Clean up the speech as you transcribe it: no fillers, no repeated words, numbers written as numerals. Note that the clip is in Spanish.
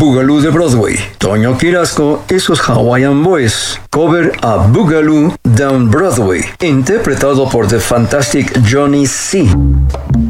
Boogaloo de Broadway, Toño Quirasco y sus Hawaiian Boys, cover a Boogaloo Down Broadway, interpretado por The Fantastic Johnny C.